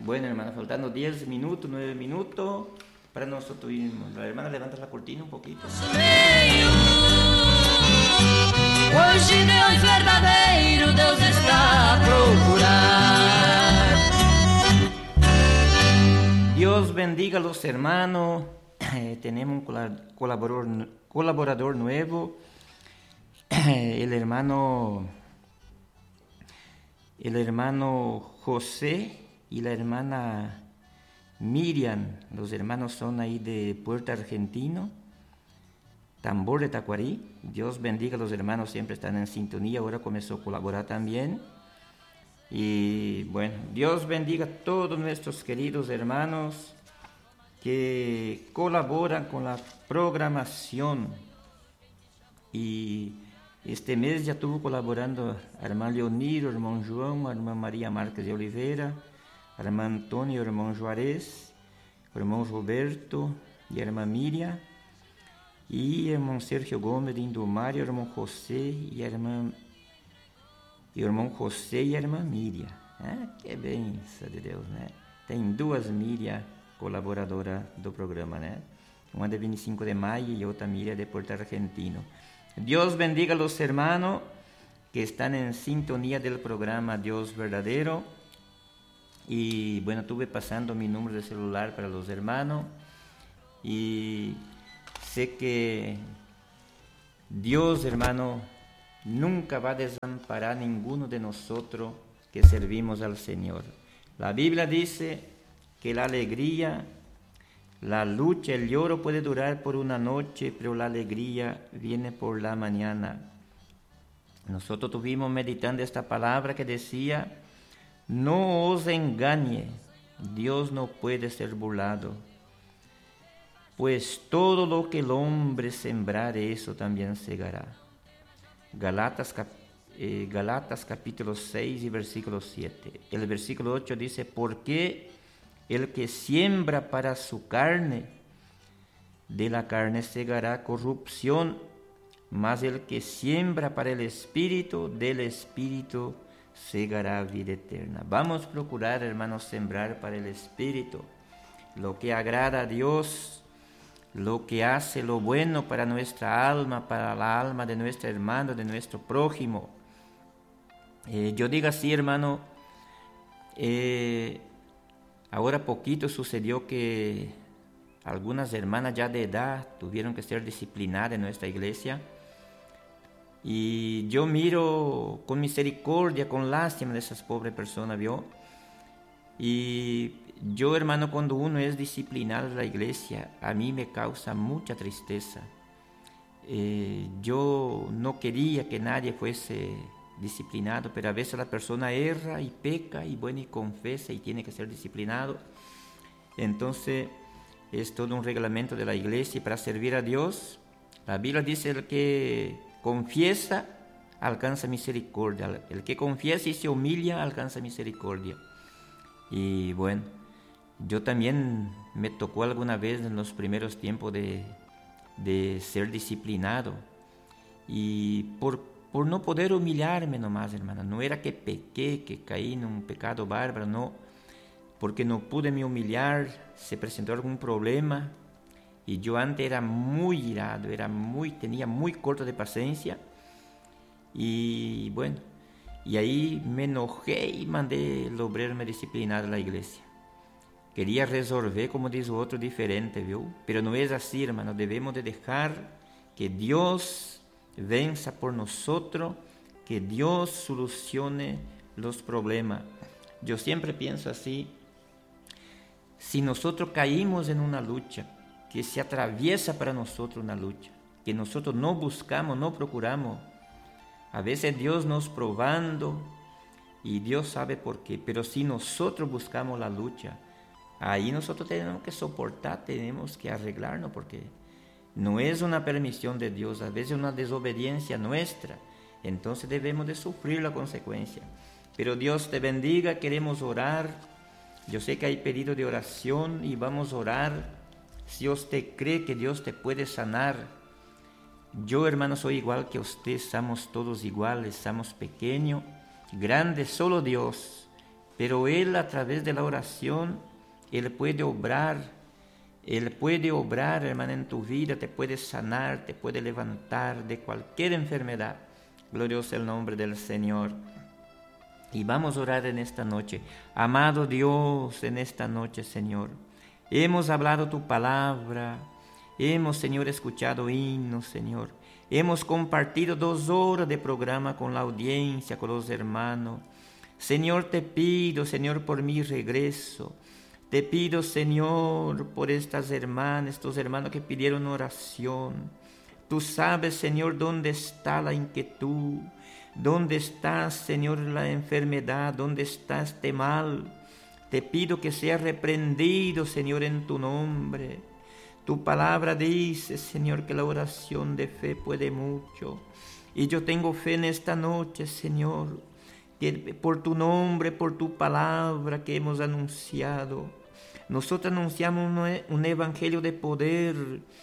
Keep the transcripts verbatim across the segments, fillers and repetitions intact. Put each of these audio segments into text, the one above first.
Bueno, hermana, faltando diez minutos, nueve minutos para nosotros irnos. La hermana levanta la cortina un poquito. Hoje Deus verdadeiro, Deus está a procurar. Dios bendiga a los hermanos. Eh, tenemos un colaborador, colaborador nuevo. Eh, el hermano, el hermano José y la hermana Miriam. Los hermanos son ahí de Puerto Argentino, Tambor de Tacuarí. Dios bendiga a los hermanos, siempre están en sintonía. Ahora comenzó a colaborar también. Y bueno, Dios bendiga a todos nuestros queridos hermanos que colaboran con la programación. Y este mes ya estuvo colaborando hermano Leoniro, hermano João, hermana María Márquez de Oliveira, hermano Antonio, hermano Juárez, hermano Roberto y hermana Miriam, y hermano Sergio Gómez de Indomário, hermano José y hermano e o irmão José e a irmã Miriam. Ah, que benção de Deus, né? Tem duas Miriam colaboradoras do programa, né? Uma de vinte y cinco de mayo y otra Miriam de Puerto Argentino. Dios bendiga a los hermanos que están en sintonía del programa Dios Verdadero. Y bueno, estuve pasando mi número de celular para los hermanos. Y sé que Dios, hermano, nunca va a desamparar a ninguno de nosotros que servimos al Señor. La Biblia dice que la alegría, la lucha, el lloro puede durar por una noche, pero la alegría viene por la mañana. Nosotros estuvimos meditando esta palabra que decía: no os engañe, Dios no puede ser burlado, pues todo lo que el hombre sembrare, eso también segará. Galatas, cap, eh, Galatas capítulo seis y versículo siete. El versículo ocho dice: porque el que siembra para su carne, de la carne segará corrupción, mas el que siembra para el Espíritu, del Espíritu segará vida eterna. Vamos a procurar, hermanos, sembrar para el Espíritu, lo que agrada a Dios, lo que hace lo bueno para nuestra alma, para la alma de nuestro hermano, de nuestro prójimo. Eh, yo digo así, hermano, eh, ahora poquito sucedió que algunas hermanas ya de edad tuvieron que ser disciplinadas en nuestra iglesia. Y yo miro con misericordia, con lástima de esas pobres personas, ¿vio? Y yo, hermano, cuando uno es disciplinado en la iglesia, a mí me causa mucha tristeza. Eh, yo no quería que nadie fuese disciplinado, pero a veces la persona erra y peca y bueno, y confiesa y tiene que ser disciplinado. Entonces, es todo un reglamento de la iglesia. Y para servir a Dios, la Biblia dice: el que confiesa alcanza misericordia, el que confiesa y se humilla alcanza misericordia. Y bueno, yo también me tocó alguna vez en los primeros tiempos de, de ser disciplinado, y por, por no poder humillarme nomás, hermana, no era que pequé, que caí en un pecado bárbaro, no, porque no pude me humillar, se presentó algún problema, y yo antes era muy irado, era muy, tenía muy corto de paciencia, y bueno, y ahí me enojé y mandé el obrero me disciplinar a la iglesia. Quería resolver, como dice otro, diferente, ¿viu? Pero no es así, hermano. Debemos de dejar que Dios venza por nosotros, que Dios solucione los problemas. Yo siempre pienso así: si nosotros caímos en una lucha, que se atraviesa para nosotros una lucha, que nosotros no buscamos, no procuramos, a veces Dios nos probando y Dios sabe por qué, pero si nosotros buscamos la lucha, ahí nosotros tenemos que soportar, tenemos que arreglarnos, porque no es una permisión de Dios, a veces es una desobediencia nuestra, entonces debemos de sufrir la consecuencia. Pero Dios te bendiga, queremos orar. Yo sé que hay pedido de oración y vamos a orar. Si usted cree que Dios te puede sanar, yo, hermano, soy igual que usted, somos todos iguales, somos pequeños, grandes, solo Dios pero Él a través de la oración, Él puede obrar, Él puede obrar, hermana, en tu vida, te puede sanar, te puede levantar de cualquier enfermedad. Glorioso el nombre del Señor. Y vamos a orar en esta noche. Amado Dios, en esta noche, Señor, hemos hablado tu palabra, hemos, Señor, escuchado himnos, Señor. Hemos compartido dos horas de programa con la audiencia, con los hermanos. Señor, te pido, Señor, por mi regreso. Te pido, Señor, por estas hermanas, estos hermanos que pidieron oración. Tú sabes, Señor, dónde está la inquietud, dónde está, Señor, la enfermedad, dónde está este mal. Te pido que sea reprendido, Señor, en tu nombre. Tu palabra dice, Señor, que la oración de fe puede mucho. Y yo tengo fe en esta noche, Señor, que por tu nombre, por tu palabra que hemos anunciado, nosotros anunciamos un evangelio de poder,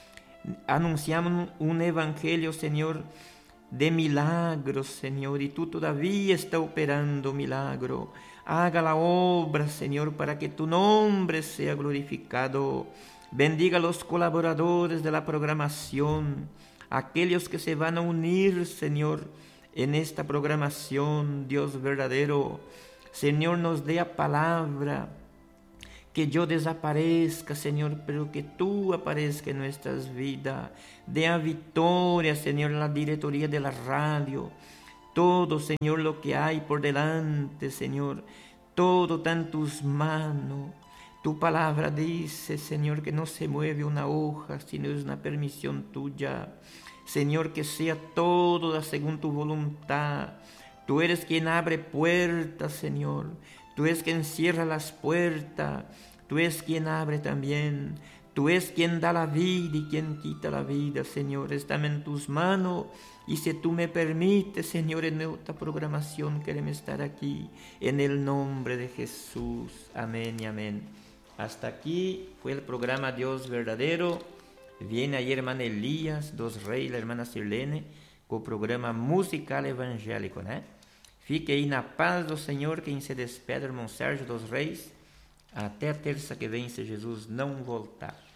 anunciamos un evangelio, Señor, de milagros, Señor, y tú todavía estás operando milagro. Haga la obra, Señor, para que tu nombre sea glorificado. Bendiga a los colaboradores de la programación, aquellos que se van a unir, Señor, en esta programación, Dios verdadero. Señor, nos dé a palabra, que yo desaparezca, Señor, pero que tú aparezca en nuestras vidas. Dé a victoria, Señor, en la directoría de la radio. Todo, Señor, lo que hay por delante, Señor, todo está en tus manos. Tu palabra dice, Señor, que no se mueve una hoja, sino es una permisión tuya. Señor, que sea todo según tu voluntad. Tú eres quien abre puertas, Señor. Tú eres quien cierra las puertas. Tú eres quien abre también. Tú eres quien da la vida y quien quita la vida, Señor. Están en tus manos. Y si tú me permites, Señor, en esta programación queremos estar aquí. En el nombre de Jesús. Amén y amén. Hasta aquí fue el programa Dios verdadero. Viene ahí hermana Elías, dos Reyes, la hermana Sirlene, con el programa musical evangélico, ¿no? Fique aí na paz do Senhor. Quem se despede, irmão Sérgio dos Reis. Até a terça que vem, se Jesus não voltar.